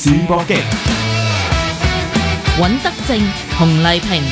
試播機， 尹德正、洪麗萍。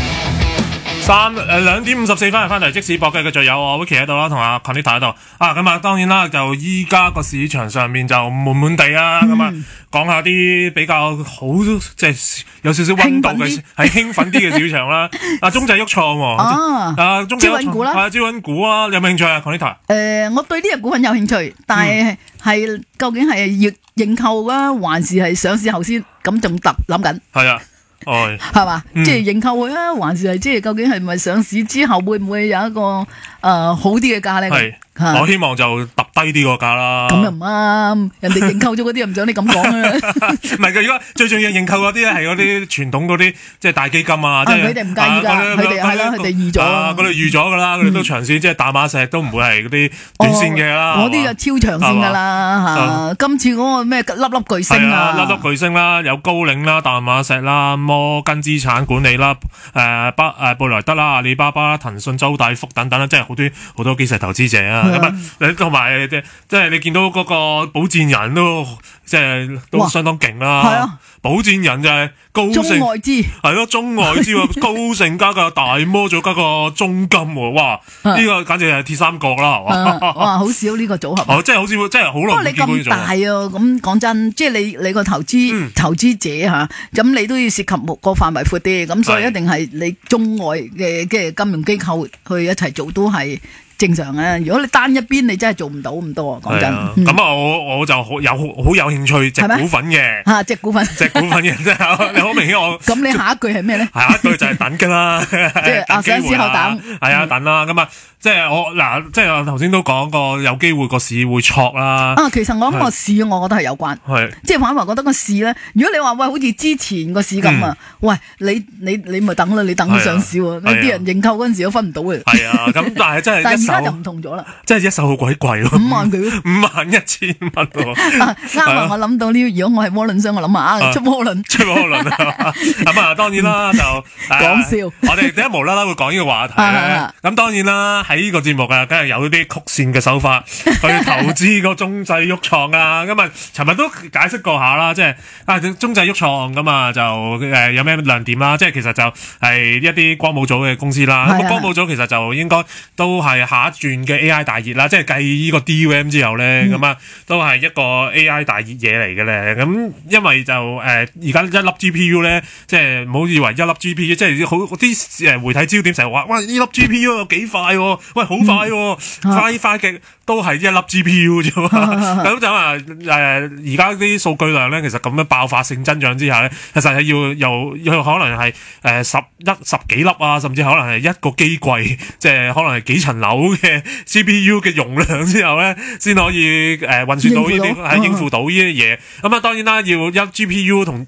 2點54分翻嚟即時博嘅，繼續有我 Vicky 喺度啦，同阿 Conita 喺度啊。咁啊，當然啦，就依家個市場上面就悶悶地啦。咁啊，講下啲比較好，即係有少少溫度嘅，係興奮啲嘅市場啦。啊，中製鬱創喎，中製鬱創啦，招穩股啊，有冇興趣啊 Conita？ 我對呢隻股份有興趣，但係究竟係要認購啊，還是係上市後先？咁仲諗緊。係啊。係嘛？即係認購佢啊，還是係即係究竟係咪上市之後會唔會有一個好啲嘅價咧？ 係，我希望就揼低啲個價啦。 咁又唔啱，人哋認購咗嗰啲又唔想你咁講啊。 唔係嘅，如果最重要認購嗰啲咧係嗰啲傳統嗰啲，即係大基金啊，即係佢哋唔介意㗎，佢哋係啦，佢哋預咗。 佢哋預咗㗎啦，佢哋都長線，即係大馬石都唔會係嗰啲短線嘅啦。 嗰啲就超長線㗎啦嚇。今次嗰個咩粒粒巨星啊， 粒粒巨星啦，有高瓴啦、大馬石啦、摩根資產管理啦、貝萊德啦、阿里巴巴啦、騰訊、周大福等等啦，即係好多基石投資者啊。咁啊，同埋即係你見到嗰個保薦人都即係都相當勁啦。係啊，保薦人就係高盛， 中外資係咯，中外資喎，高盛加個大摩再加個中金喎，哇！呢個簡直係鐵三角啦，係嘛？ 哇，好少呢個組合。 真係好少，真係好耐冇見過呢種。不過你咁大啊，咁講真，即係你個投資者嚇，咁你都要涉及個範圍闊啲，咁所以一定係你中外嘅金融機構去一齊做都係正常啊！如果你單一邊，你真係做唔到咁多。講真， 咁我就好有興趣隻股份嘅嚇，隻股份嘅真係你好明顯我。 咁你下一句係咩咧？ 下一句就係等㗎啦， 即係上市後等。 係啊，等啦。咁啊，即係即係我頭先都講過，有機會個市會挫啦。 其實我諗個市，我覺得係有關。係，即係反為覺得個市咧，如果你話喂，好似之前個市咁啊，喂，你咪等啦，你等佢上市喎，啲人認購嗰陣時都分唔到嘅。係啊，咁但係真係。而家就唔同咗啦， 即係一手好鬼貴咯 ，5萬幾 ，51,000蚊喎。 啱啊！我諗到呢，如果我係窩輪商，我諗下出窩輪。 咁啊，當然啦，就講笑。 我哋點解無啦啦會講呢個話題咧？咁當然啦，喺呢個節目啊，梗係有啲曲線嘅手法去投資個中製鬱創啊。咁啊，尋日都解釋過下啦，即係中製鬱創咁啊，就有咩亮點啦？即係其實就係一啲光武組嘅公司啦。咁光武組其實就應該都係下一轉嘅 AI 大熱啦，即係繼呢個 DRAM 之後咧，咁啊都係一個 AI 大熱嘢嚟嘅咧。咁因為就而家一粒 GPU 咧，即係唔好以為一粒 GPU，即係好啲媒體焦點成日話，哇呢粒 GPU 有幾快喎，喂好快喎，快極都係一粒 GPU 啫嘛。咁就話而家啲數據量咧，其實咁樣爆發性增長之下咧，其實係要可能係十幾粒啊，甚至可能係一個機櫃，即係可能係幾層樓嘅 CPU 嘅容量之後咧，先可以運算到呢啲應付到呢啲嘢。咁啊，當然啦，要一 GPU 同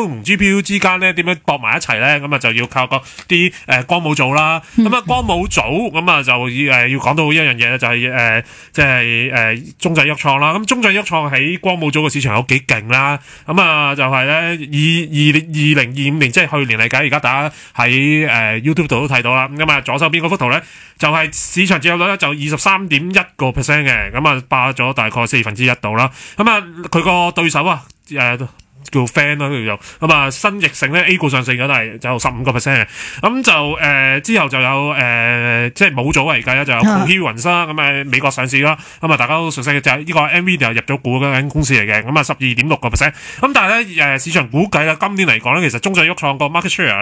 GPU 之間咧點樣駁埋一齊咧？咁啊就要靠啲光武組啦。咁啊光武組咁啊就要講到一樣嘢咧，就係即係中製鬱創啦。咁中製鬱創喺光武組嘅市場有幾勁啦。咁啊就係咧2025年即係去年嚟計，而家大家喺YouTube 度都睇到啦。咁啊左手邊嗰幅圖咧就係市場佔有率咧就23.1%嘅，咁啊霸咗大概1/4度啦。咁啊佢個對手啊叫 Fan 啦，咁啊新翼城咧 A 股上市嘅都係就15%嘅。咁就之後就有即係冇組嚟計啦，就有 Coherence 啦，咁啊美國上市啦。咁啊大家都熟悉嘅就係呢個 NVIDIA 入咗股嗰間公司嚟嘅，咁啊12.6%。咁但係咧市場估計啦，今年嚟講咧，其實中製鬱創個 market share